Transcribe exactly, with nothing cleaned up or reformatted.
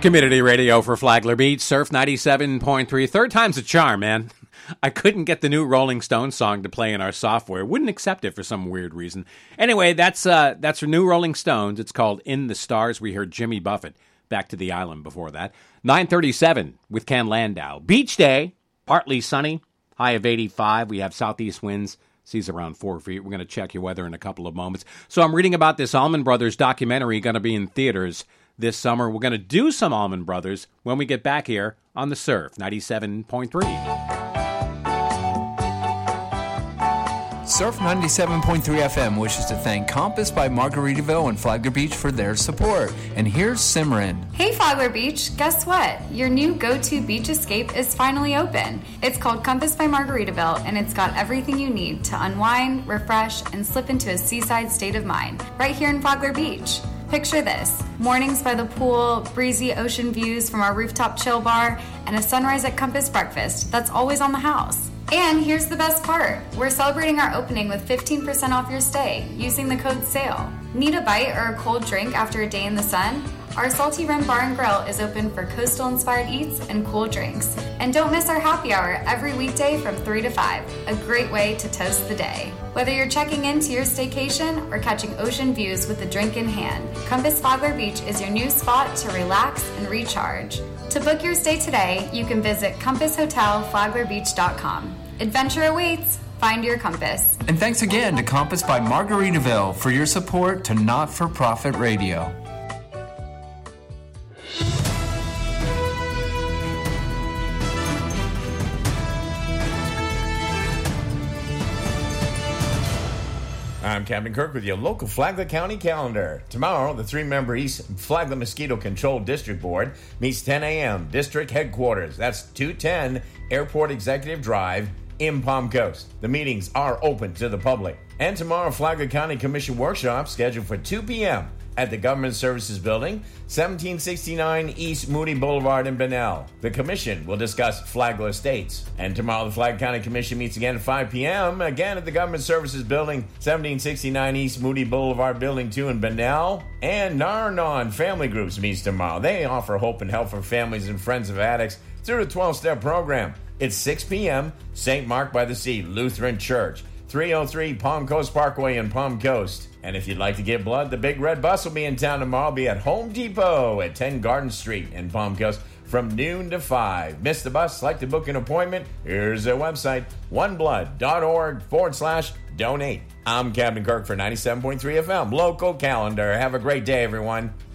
Community radio for Flagler Beach, Surf ninety-seven point three. Third time's a charm, man. I couldn't get the new Rolling Stones song to play in our software. Wouldn't accept it for some weird reason. Anyway, that's uh, that's for new Rolling Stones. It's called In the Stars. We heard Jimmy Buffett, Back to the Island before that. nine thirty-seven with Ken Landau. Beach day, partly sunny, high of eighty-five. We have southeast winds. Seas around four feet. We're going to check your weather in a couple of moments. So I'm reading about this Allman Brothers documentary going to be in theaters this summer. We're going to do some Allman Brothers when we get back here on the Surf ninety-seven point three. Surf ninety-seven point three F M wishes to thank Compass by Margaritaville and Flagler Beach for their support. And here's Simran. Hey Flagler Beach, guess what? Your new go-to beach escape is finally open. It's called Compass by Margaritaville, and it's got everything you need to unwind, refresh, and slip into a seaside state of mind right here in Flagler Beach. Picture this: mornings by the pool, breezy ocean views from our rooftop chill bar, and a sunrise at Compass breakfast that's always on the house. And here's the best part. We're celebrating our opening with fifteen percent off your stay using the code SALE. Need a bite or a cold drink after a day in the sun? Our Salty Rim Bar and Grill is open for coastal-inspired eats and cool drinks. And don't miss our happy hour every weekday from three to five. A great way to toast the day. Whether you're checking into your staycation or catching ocean views with a drink in hand, Compass Flagler Beach is your new spot to relax and recharge. To book your stay today, you can visit compass hotel flagler beach dot com. Adventure awaits. Find your compass. And thanks again to Compass by Margaritaville for your support to Not-for-Profit Radio. I'm Captain Kirk with your local Flagler County calendar. Tomorrow, the three-member East Flagler Mosquito Control District Board meets ten a.m. District Headquarters. That's two ten Airport Executive Drive in Palm Coast. The meetings are open to the public. And tomorrow, Flagler County Commission workshop scheduled for two p.m. at the Government Services Building, seventeen sixty-nine East Moody Boulevard in Bunnell. The Commission will discuss Flagler Estates. And tomorrow, the Flagler County Commission meets again at five p.m., again at the Government Services Building, seventeen sixty-nine East Moody Boulevard, Building two in Bunnell. And Narnon Family Groups meets tomorrow. They offer hope and help for families and friends of addicts through the twelve-step program. It's six p.m., Saint Mark by the Sea Lutheran Church, three oh three Palm Coast Parkway in Palm Coast. And if you'd like to give blood, the Big Red Bus will be in town tomorrow. Be at Home Depot at ten Garden Street in Palm Coast from noon to five. Miss the bus? Like to book an appointment? Here's their website, oneblood.org forward slash donate. I'm Captain Kirk for ninety-seven point three F M, local calendar. Have a great day, everyone.